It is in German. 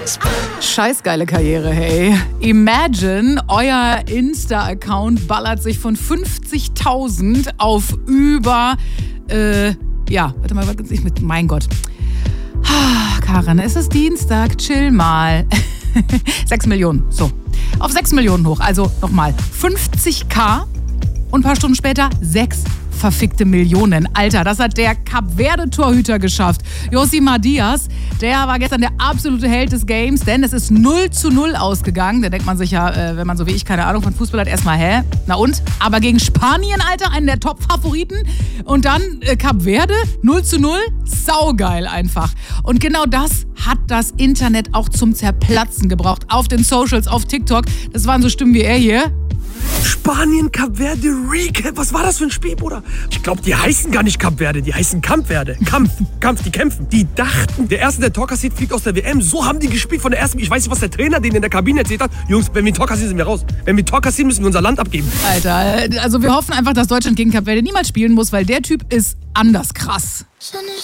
Scheißgeile Karriere, hey. Imagine, euer Insta-Account ballert sich von 50.000 auf über, warte mal, was ich mit, mein Gott. Karin, es ist Dienstag, chill mal. 6 Millionen, so. Auf 6 Millionen hoch, also nochmal 50.000 und ein paar Stunden später 6 verfickte Millionen. Alter, das hat der Kap-Verde-Torhüter geschafft. Josimar Diaz, der war gestern der absolute Held des Games, denn es ist 0:0 ausgegangen. Da denkt man sich ja, wenn man so wie ich keine Ahnung von Fußball hat, erstmal, na und? Aber gegen Spanien, Alter, einen der Top-Favoriten. Und dann Kap-Verde, 0:0, saugeil einfach. Und genau das hat das Internet auch zum Zerplatzen gebraucht. Auf den Socials, auf TikTok. Das waren so Stimmen wie er hier. Spanien, Kap Verde, Recap. Was war das für ein Spiel, Bruder? Ich glaube, die heißen gar nicht Kap Verde, die heißen Kamp Verde. Kampf, die kämpfen. Die dachten, der Erste, der Tor kassiert, fliegt aus der WM. So haben die gespielt von der ersten. Ich weiß nicht, was der Trainer denen in der Kabine erzählt hat. Jungs, wenn wir ein Tor kassieren, sind wir raus. Wenn wir ein Tor kassieren, müssen wir unser Land abgeben. Alter, also wir hoffen einfach, dass Deutschland gegen Kap Verde niemals spielen muss, weil der Typ ist anders krass.